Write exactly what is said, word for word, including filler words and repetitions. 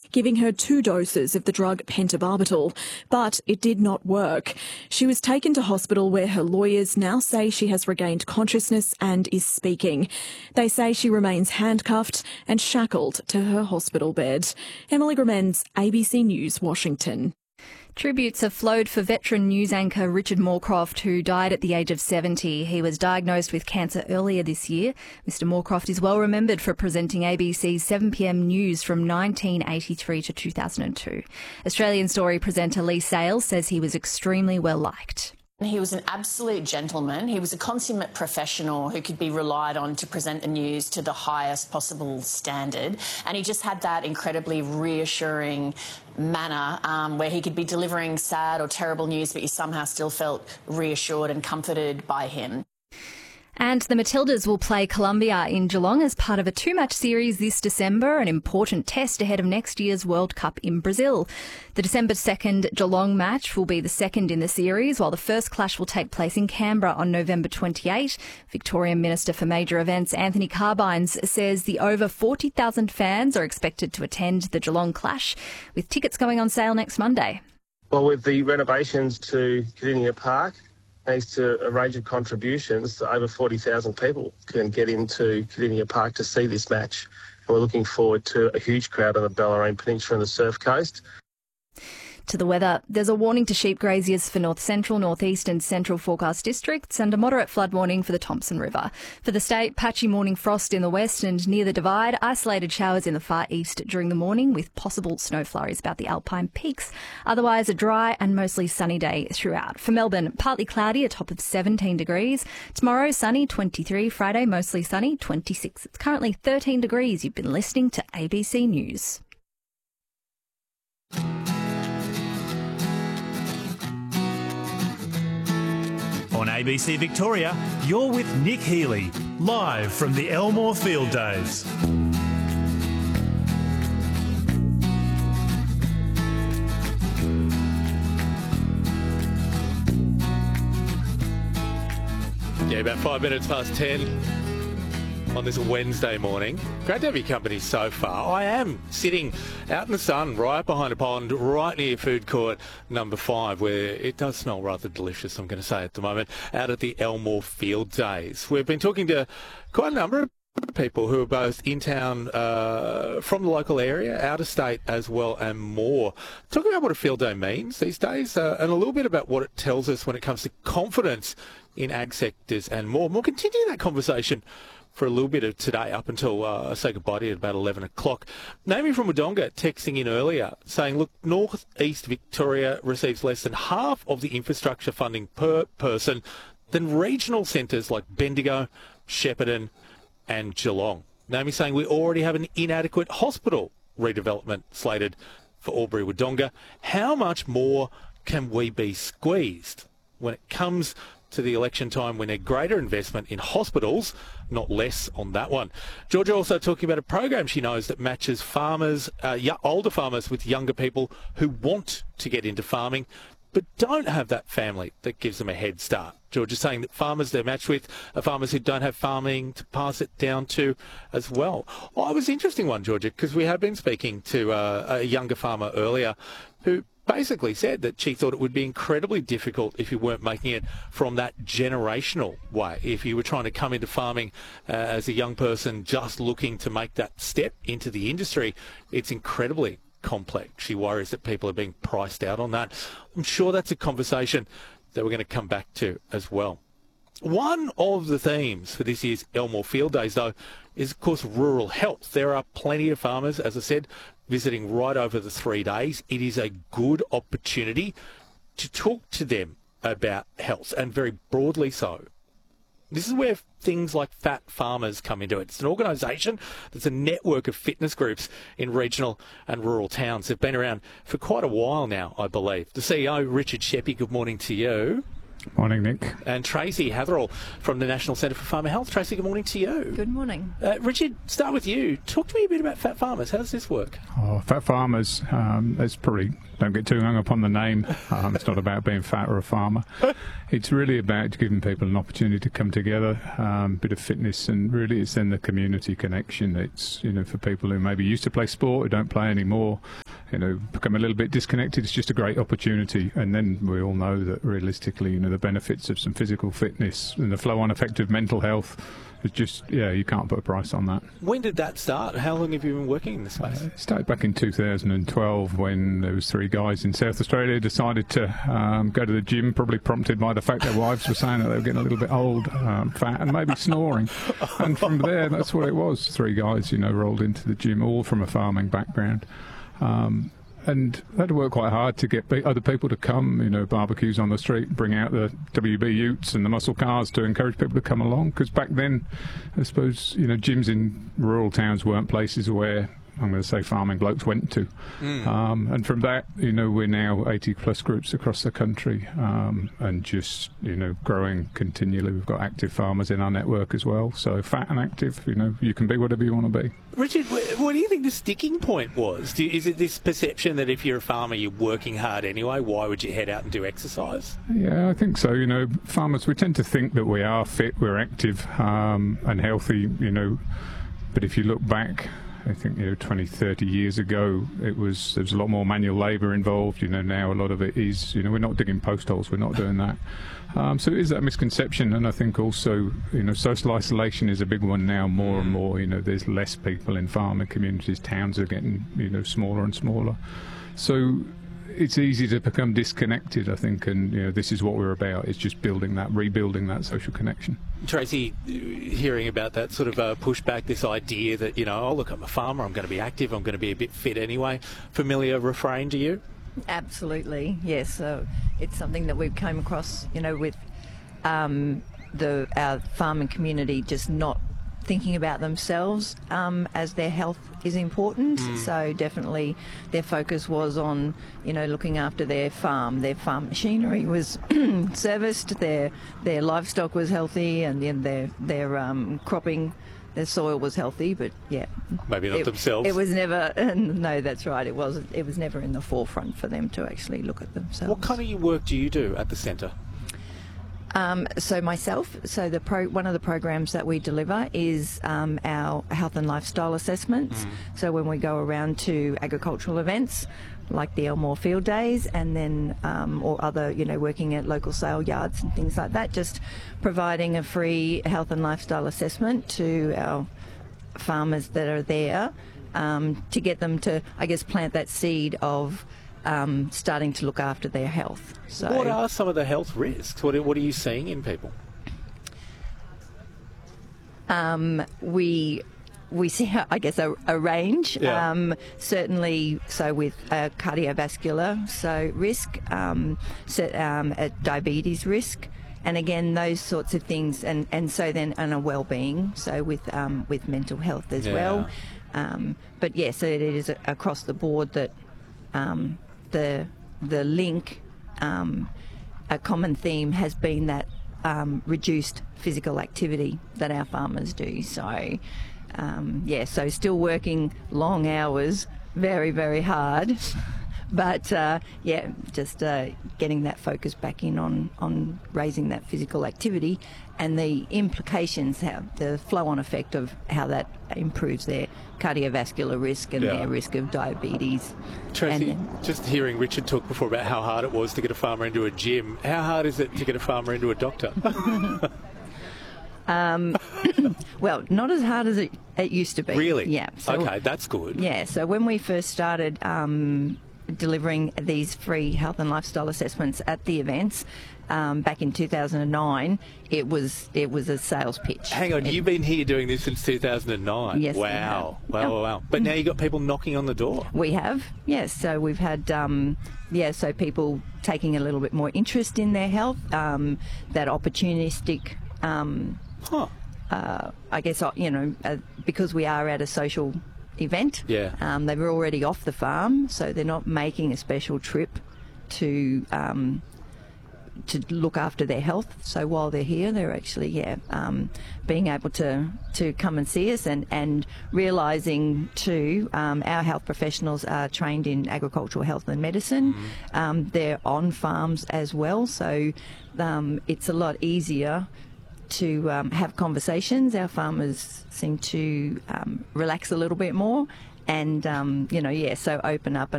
giving her two doses of the drug pentobarbital, but it did not work. She was taken to hospital where her lawyers now say she has regained consciousness and is speaking. They say she remains handcuffed and shackled to her hospital bed. Emily Gramens, A B C News, Washington. Tributes have flowed for veteran news anchor Richard Morecroft, who died at the age of seventy. He was diagnosed with cancer earlier this year. Mister Morecroft is well remembered for presenting A B C's seven p m news from nineteen eighty-three to two thousand two. Australian Story presenter Lee Sales says he was extremely well liked. He was an absolute gentleman. He was a consummate professional who could be relied on to present the news to the highest possible standard. And he just had that incredibly reassuring manner um, where he could be delivering sad or terrible news, but you somehow still felt reassured and comforted by him. And the Matildas will play Colombia in Geelong as part of a two-match series this December, an important test ahead of next year's World Cup in Brazil. The December second Geelong match will be the second in the series, while the first clash will take place in Canberra on November twenty-eighth. Victorian Minister for Major Events Anthony Carbines says the over forty thousand fans are expected to attend the Geelong clash, with tickets going on sale next Monday. Well, with the renovations to Kardinia Park, thanks to a range of contributions, over forty thousand people can get into Kardinia Park to see this match. And we're looking forward to a huge crowd on the Bellarine Peninsula and the Surf Coast. To the weather, there's a warning to sheep graziers for north central, northeast and central forecast districts and a moderate flood warning for the Thompson River. For the state, patchy morning frost in the west and near the Divide, isolated showers in the far east during the morning with possible snow flurries about the Alpine peaks. Otherwise, a dry and mostly sunny day throughout. For Melbourne, partly cloudy, a top of seventeen degrees. Tomorrow, sunny, twenty-three. Friday, mostly sunny, twenty-six. It's currently thirteen degrees. You've been listening to A B C News. On A B C Victoria, you're with Nick Healy, live from the Elmore Field Days. Yeah, about five minutes past ten on this Wednesday morning. Great to have your company so far. I am sitting out in the sun right behind a pond right near food court number five, where it does smell rather delicious, I'm going to say at the moment, out at the Elmore Field Days. We've been talking to quite a number of people who are both in town uh, from the local area, out of state as well, and more. Talking about what a field day means these days uh, and a little bit about what it tells us when it comes to confidence in ag sectors and more. And we'll continue that conversation for a little bit of today up until uh, I say goodbye to you at about eleven o'clock. Naomi from Wodonga texting in earlier saying, look, North East Victoria receives less than half of the infrastructure funding per person than regional centres like Bendigo, Shepparton and Geelong. Naomi saying we already have an inadequate hospital redevelopment slated for Albury Wodonga. How much more can we be squeezed when it comes to the election time? We need greater investment in hospitals, not less on that one. Georgia also talking about a program she knows that matches farmers, uh, older farmers with younger people who want to get into farming but don't have that family that gives them a head start. George is saying that farmers they're matched with are farmers who don't have farming to pass it down to as well. Oh, it was an interesting one, Georgia, because we have been speaking to uh, a younger farmer earlier who basically said that she thought it would be incredibly difficult if you weren't making it from that generational way. If you were trying to come into farming uh, as a young person just looking to make that step into the industry, it's incredibly complex. She worries that people are being priced out on that. I'm sure that's a conversation that we're going to come back to as well. One of the themes for this year's Elmore Field Days, though, is, of course, rural health. There are plenty of farmers, as I said, visiting right over the three days. It is a good opportunity to talk to them about health, and very broadly so. This is where things like Fat Farmers come into it. It's an organisation that's a network of fitness groups in regional and rural towns. They've been around for quite a while now, I believe. The C E O, Richard Sheppy, good morning to you. Morning, Nick. And Tracy Hatherall from the National Centre for Farmer Health. Tracy, good morning to you. Good morning. Uh, Richard, start with you. Talk to me a bit about Fat Farmers. How does this work? Oh, Fat Farmers, um, it's probably, don't get too hung up on the name. Um, it's not about being fat or a farmer. It's really about giving people an opportunity to come together, um, bit of fitness, and really it's then the community connection. It's, you know, for people who maybe used to play sport, who don't play anymore, you know, become a little bit disconnected. It's just a great opportunity. And then we all know that realistically, you know, the benefits of some physical fitness and the flow-on effect of mental health is just, yeah, you can't put a price on that. When did that start? How long have you been working in this space? Uh, it started back in two thousand twelve when there was three guys in South Australia who decided to um, go to the gym, probably prompted by the fact their wives were saying that they were getting a little bit old, um, fat, and maybe snoring. And from there, that's what it was. Three guys, you know, rolled into the gym, all from a farming background. Um, And they had to work quite hard to get be- other people to come, you know, barbecues on the street, bring out the W B utes and the muscle cars to encourage people to come along. Because back then, I suppose, you know, gyms in rural towns weren't places where, I'm going to say, farming blokes went to. Mm. Um, and from that, you know, we're now eighty plus groups across the country um, and just, you know, growing continually. We've got active farmers in our network as well. So fat and active, you know, you can be whatever you want to be. Richard, what do you think the sticking point was? Do you, is it this perception that if you're a farmer, you're working hard anyway? Why would you head out and do exercise? Yeah, I think so. You know, farmers, we tend to think that we are fit, we're active um, and healthy, you know, but if you look back, I think, you know, twenty, thirty years ago, it was, there was a lot more manual labour involved. You know, now a lot of it is, you know, we're not digging post holes, we're not doing that. Um, so it is that misconception, and I think also, you know, social isolation is a big one now, more and more. You know, there's less people in farming communities, towns are getting, you know, smaller and smaller. So it's easy to become disconnected, I think, and, you know, this is what we're about, it's just building that, rebuilding that social connection. Tracy, hearing about that sort of uh, pushback, this idea that, you know, oh, look, I'm a farmer, I'm going to be active, I'm going to be a bit fit anyway. Familiar refrain to you? Absolutely, yes. So it's something that we've come across, you know, with um, the our farming community just not thinking about themselves um, as their health is important. Mm. So definitely their focus was on, you know, looking after their farm. Their farm machinery was serviced, their their livestock was healthy, and then their their um, cropping, their soil was healthy. But yeah, maybe not it, themselves. It was never. No, that's right. It was. It was never in the forefront for them to actually look at themselves. What kind of work do you do at the centre? Um, so myself, so the pro, one of the programs that we deliver is um, our health and lifestyle assessments. Mm. So when we go around to agricultural events like the Elmore Field Days, and then um, or other, you know, working at local sale yards and things like that, just providing a free health and lifestyle assessment to our farmers that are there um, to get them to, I guess, plant that seed of Um, starting to look after their health. So, what are some of the health risks? What are, what are you seeing in people? Um, we we see, I guess, a, a range. Yeah. Um, certainly, so with uh, cardiovascular so risk, um, so, um, a diabetes risk, and again those sorts of things, and, and so then and a well-being. So with um, with mental health as yeah. well. Um, but yes, yeah, so it is across the board that. Um, the the link, um, a common theme has been that um, reduced physical activity that our farmers do. So, um, yeah, so still working long hours, very, very hard. But, uh, yeah, just uh, getting that focus back in on, on raising that physical activity and the implications, how the flow-on effect of how that improves their cardiovascular risk and yeah. their risk of diabetes. Tracy, and, just hearing Richard talk before about how hard it was to get a farmer into a gym, how hard is it to get a farmer into a doctor? Um, well, not as hard as it, it used to be. Really? Yeah. So, okay, that's good. Yeah, so when we first started um, delivering these free health and lifestyle assessments at the events um, back in two thousand nine, it was it was a sales pitch. Hang on, it, you've been here doing this since two thousand nine? Yes. Wow. Wow, wow, wow. But now you've got people knocking on the door. We have, yes. So we've had, um, yeah, so people taking a little bit more interest in their health, um, that opportunistic... Um, Huh. Uh, I guess, you know, uh, because we are at a social event, yeah. um, they were already off the farm, so they're not making a special trip to um, to look after their health. So while they're here, they're actually, yeah, um, being able to, to come and see us, and, and realising too, um, our health professionals are trained in agricultural health and medicine. Mm-hmm. Um, they're on farms as well, so um, it's a lot easier to um, have conversations. Our farmers seem to um, relax a little bit more, and um, you know, yeah, so open up and